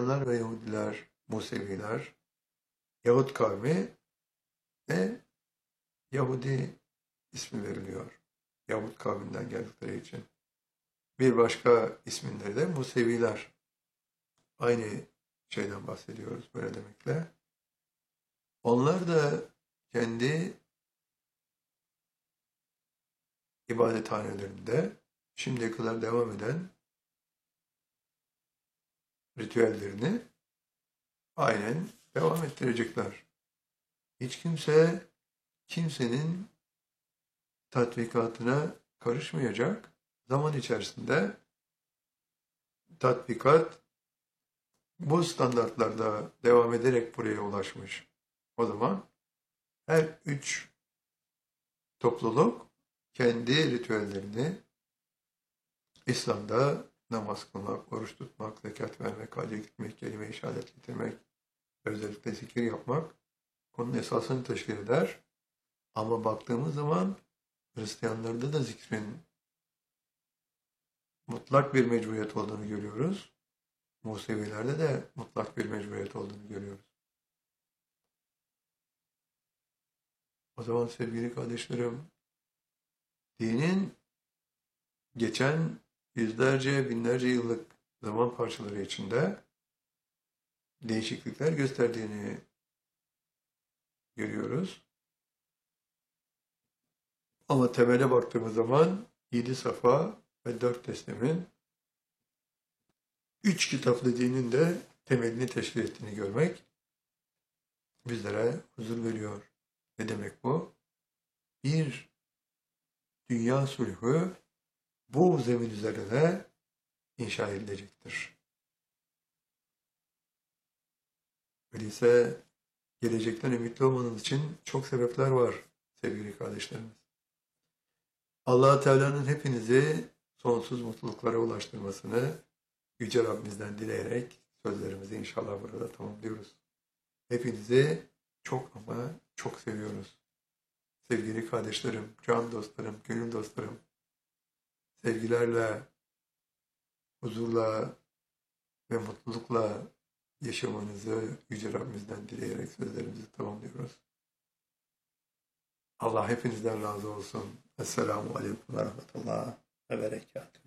Hristiyanlar ve Yahudiler, Museviler, Yahut kavmi ve Yahudi ismi veriliyor. Yahut kavminden geldikleri için. Bir başka isimleri de Museviler. Aynı şeyden bahsediyoruz böyle demekle. Onlar da kendi ibadethanelerinde şimdiye kadar devam eden ritüellerini aynen devam ettirecekler. Hiç kimse kimsenin tatbikatına karışmayacak. Zaman içerisinde tatbikat bu standartlarda devam ederek buraya ulaşmış. O zaman her üç topluluk kendi ritüellerini İslam'da namaz kılmak, oruç tutmak, zekat vermek, hacca gitmek, kelime-i şehadet getirmek, özellikle zikir yapmak onun esasını teşkil eder. Ama baktığımız zaman Hristiyanlarda da zikrin mutlak bir mecburiyet olduğunu görüyoruz. Musevilerde de mutlak bir mecburiyet olduğunu görüyoruz. O zaman sevgili kardeşlerim, dinin geçen yüzlerce, binlerce yıllık zaman parçaları içinde değişiklikler gösterdiğini görüyoruz. Ama temele baktığımız zaman 7 safa ve 4 teslimin 3 kitaplı dinin de temelini teşkil ettiğini görmek bizlere huzur veriyor. Ne demek bu? Bir dünya sulhü bu zemin üzerine inşa edilecektir. Öyleyse gelecekten ümitli olmanız için çok sebepler var sevgili kardeşlerimiz. Allah-u Teala'nın hepinizi sonsuz mutluluklara ulaştırmasını Yüce Rabbimizden dileyerek sözlerimizi inşallah burada tamamlıyoruz. Hepinizi çok ama çok seviyoruz. Sevgili kardeşlerim, can dostlarım, gönül dostlarım, sevgilerle, huzurla ve mutlulukla yaşamanızı Yüce Rabbimizden dileyerek sözlerimizi tamamlıyoruz. Allah hepinizden razı olsun. Esselamu Aleyküm ve Rahmetullah ve Berekatuhu.